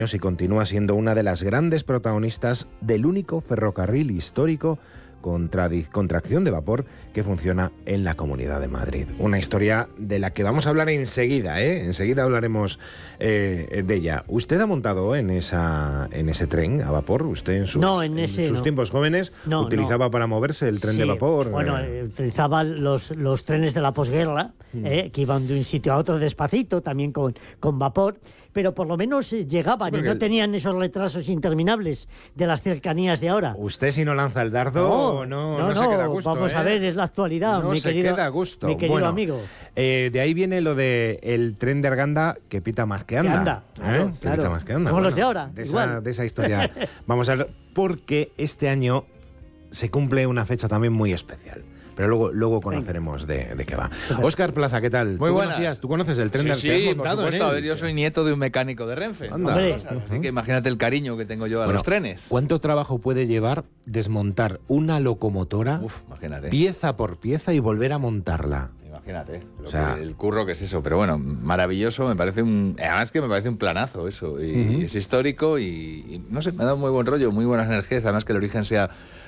y continúa siendo una de las grandes protagonistas del único ferrocarril histórico con tracción de vapor que funciona en la Comunidad de Madrid. Una historia de la que vamos a hablar enseguida, ¿eh? Enseguida hablaremos de ella. ¿Usted ha montado en ese tren a vapor? ¿Usted en sus tiempos jóvenes utilizaba para moverse el tren de vapor? Bueno, utilizaba los trenes de la posguerra, que iban de un sitio a otro despacito, también con vapor, pero por lo menos llegaban y no tenían esos retrasos interminables de las cercanías de ahora. Usted, si no lanza el dardo, no se queda a gusto. Vamos a ver, es la actualidad, mi querido amigo. De ahí viene lo de el tren de Arganda que pita más que anda. Claro. Pita más que anda. Como los de ahora. De esa historia vamos a ver, porque este año se cumple una fecha también muy especial. Pero luego conoceremos de qué va. Óscar Plaza, ¿qué tal? Muy buenas. ¿Tú conoces el tren de Arganda? Sí, por supuesto. A ver, yo soy nieto de un mecánico de Renfe. Así que imagínate el cariño que tengo yo a los trenes. ¿Cuánto trabajo puede llevar desmontar una locomotora pieza por pieza y volver a montarla? Imagínate, el curro que es eso. Pero bueno, maravilloso, además que me parece un planazo eso. Y es histórico y no sé, me ha dado muy buen rollo, muy buenas energías. Además que el origen sea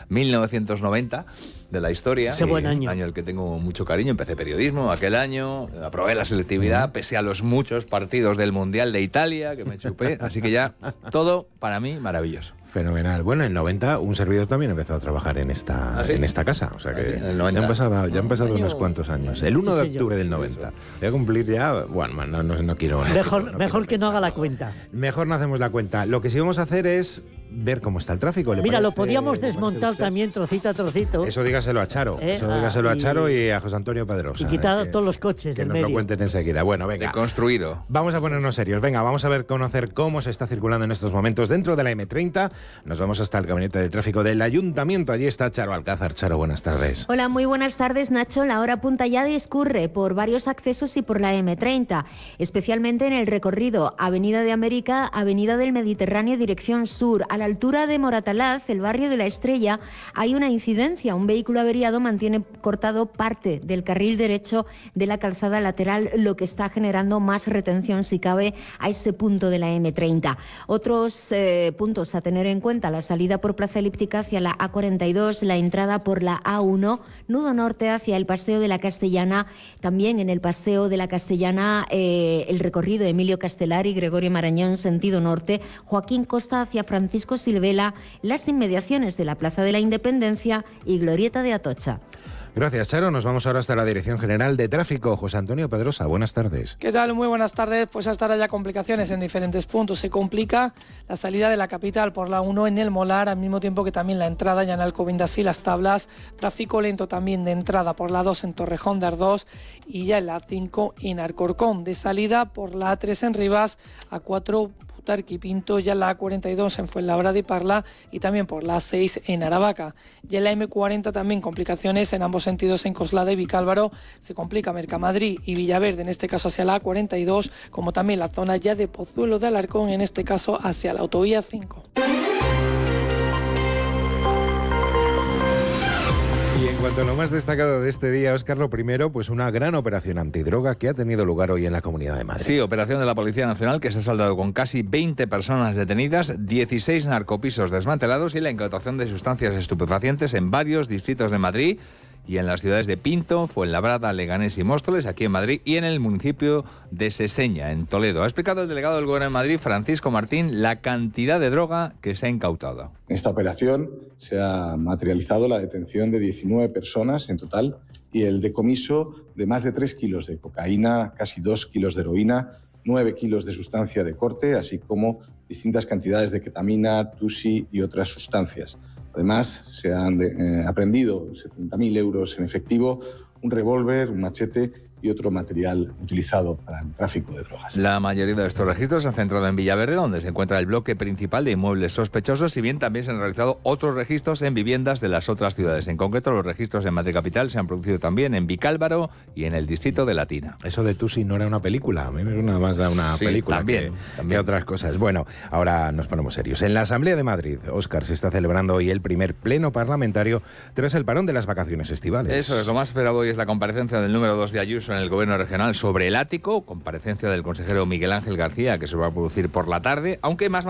1990 de la historia. Ese buen año. Al que tengo mucho cariño. Empecé periodismo aquel año, aprobé la selectividad, pese a los muchos partidos del Mundial de Italia que me chupé. Así que ya, todo para mí maravilloso. Fenomenal. Bueno, en 90 un servidor también empezó a trabajar en esta casa. O sea que ya han pasado unos cuantos años. El 1 de octubre del 90. Voy a cumplir ya... Bueno, no quiero... Mejor que no haga la cuenta. Mejor no hacemos la cuenta. Lo que sí vamos a hacer es ver cómo está el tráfico. Mira, lo podíamos desmontar también trocito a trocito. Eso dígaselo a Charo. A Charo y a José Antonio Pedrosa. Y quitar todos los coches del medio. Que nos lo cuenten enseguida. Bueno, venga. Deconstruido. Vamos a ponernos serios. Venga, vamos a conocer cómo se está circulando en estos momentos dentro de la M30. Nos vamos hasta el gabinete de tráfico del Ayuntamiento. Allí está Charo Alcázar. Charo, buenas tardes. Hola, muy buenas tardes, Nacho. La hora punta ya discurre por varios accesos y por la M30, especialmente en el recorrido Avenida de América, Avenida del Mediterráneo, dirección sur. A la altura de Moratalaz, el barrio de la Estrella, hay una incidencia. Un vehículo averiado mantiene cortado parte del carril derecho de la calzada lateral, lo que está generando más retención, si cabe, a ese punto de la M30. Otros puntos a tener en cuenta: la salida por Plaza Elíptica hacia la A42, la entrada por la A1, nudo norte hacia el Paseo de la Castellana, también en el Paseo de la Castellana el recorrido Emilio Castelar y Gregorio Marañón, sentido norte, Joaquín Costa hacia Francisco Silvela, las inmediaciones de la Plaza de la Independencia y Glorieta de Atocha. Gracias, Charo. Nos vamos ahora hasta la Dirección General de Tráfico. José Antonio Pedrosa, buenas tardes. ¿Qué tal? Muy buenas tardes. Pues hasta ahora ya complicaciones en diferentes puntos. Se complica la salida de la capital por la 1 en el Molar, al mismo tiempo que también la entrada ya en Alcobendas y Las Tablas. Tráfico lento también de entrada por la 2 en Torrejón de Ardoz y ya en la 5 en Alcorcón. De salida por la A3 en Rivas, A4 Tarquipinto, ya la A42 en Fuenlabrada y Parla y también por la A6 en Aravaca. Ya en la M40 también complicaciones en ambos sentidos en Coslada y Vicálvaro. Se complica Mercamadrid y Villaverde, en este caso hacia la A42, como también la zona ya de Pozuelo de Alarcón, en este caso hacia la autovía 5. Y en cuanto a lo más destacado de este día, Óscar, lo primero, pues una gran operación antidroga que ha tenido lugar hoy en la Comunidad de Madrid. Sí, operación de la Policía Nacional que se ha saldado con casi 20 personas detenidas, 16 narcopisos desmantelados y la incautación de sustancias estupefacientes en varios distritos de Madrid y en las ciudades de Pinto, Fuenlabrada, Leganés y Móstoles, aquí en Madrid, y en el municipio de Seseña, en Toledo. Ha explicado el delegado del Gobierno de Madrid, Francisco Martín, la cantidad de droga que se ha incautado. En esta operación se ha materializado la detención de 19 personas en total y el decomiso de más de 3 kilos de cocaína, casi 2 kilos de heroína, 9 kilos de sustancia de corte, así como distintas cantidades de ketamina, tusi y otras sustancias. Además, se han aprehendido 70.000 euros en efectivo, un revólver, un machete y otro material utilizado para el tráfico de drogas. La mayoría de estos registros se han centrado en Villaverde, donde se encuentra el bloque principal de inmuebles sospechosos, si bien también se han realizado otros registros en viviendas de las otras ciudades. En concreto, los registros en Madrid Capital se han producido también en Vicálvaro y en el distrito de Latina. Eso de Tusi no era una película, a mí me suena más a una película también. Que otras cosas. Bueno, ahora nos ponemos serios. En la Asamblea de Madrid, Óscar, se está celebrando hoy el primer pleno parlamentario tras el parón de las vacaciones estivales. Eso es, lo más esperado hoy es la comparecencia del número 2 de Ayuso en el Gobierno Regional sobre el ático, comparecencia del consejero Miguel Ángel García, que se va a producir por la tarde, aunque más